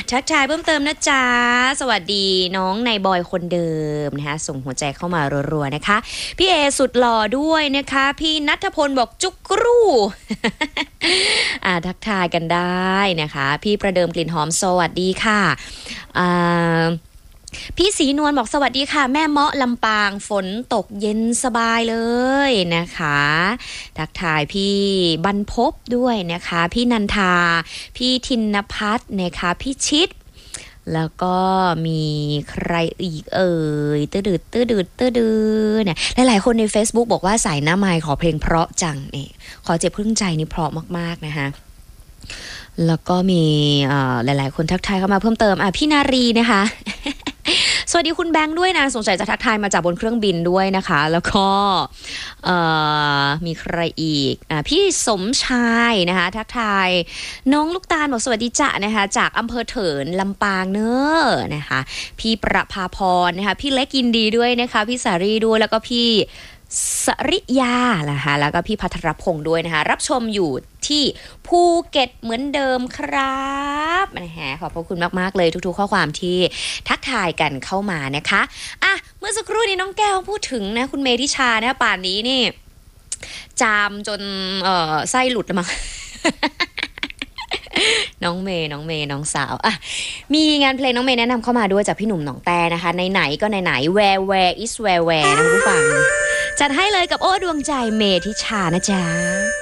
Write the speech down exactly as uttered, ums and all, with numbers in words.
ทักทายเพิ่มเติมนะจ๊ะสวัสดีน้องนายบอยคนเดิมนะคะส่งหัวใจเข้ามารัวๆนะคะพี่เอสุดหล่อด้วยนะคะพี่ณัฐพลบอกจุกกรูอ่าทักทายกันได้นะคะพี่ประเดิมกลิ่นหอมสวัสดีค่ะอ่าพี่สีนวลบอกสวัสดีค่ะแม่เมาะลำปางฝนตกเย็นสบายเลยนะคะทักทายพี่บรรพบด้วยนะคะพี่นันทาพี่ธินภัทรนะคะพี่ชิดแล้วก็มีใครอีกเอ่ยตื้อดืดตื้อดืดตื้อดืดเนี่ยหลายๆคนใน Facebook บอกว่าสายหน้าไมค์ขอเพลงเพราะจังนี่ขอเจ็บพึ่งใจนี่เพราะมากๆนะคะแล้วก็มีหลายๆคนทักทายเข้ามาเพิ่มเติมอ่ะพี่นารีนะคะสวัสดีคุณแบงค์ด้วยนะสงสัยจะทักทายมาจากบนเครื่องบินด้วยนะคะแล้วก็มีใครอีกอ่ะพี่สมชายนะคะทักทายน้องลูกตาลบอกสวัสดีจ้ะนะคะจากอำเภอเถินลำปางเนอะนะคะพี่ประภาพรนะคะพี่เล็กยินดีด้วยนะคะพี่สารีด้วยแล้วก็พี่สริยานะคะแล้วก็พี่ภัทรพงศ์ด้วยนะคะรับชมอยู่ที่ภูเก็ตเหมือนเดิมครับนะฮะขอบพระคุณมากๆเลยทุกๆข้อความที่ทักทายกันเข้ามานะคะอ่ะเมื่อสักครู่นี้น้องแก้วพูดถึงนะคุณเมธิชานะป่านนี้นี่จามจนเอ่อไส้หลุดแล้วมั้ง น้องเมย์น้องเมย์น้องสาวอ่ะมีงานเพลงน้องเมย์แนะนำเข้ามาด้วยจากพี่หนุ่มหนองแต่นะคะไหนๆก็ไหนๆ Where Where is Where Where นะคุณผู้ฟังจัดให้เลยกับโอ้ดวงใจเมธิชานะจ๊ะ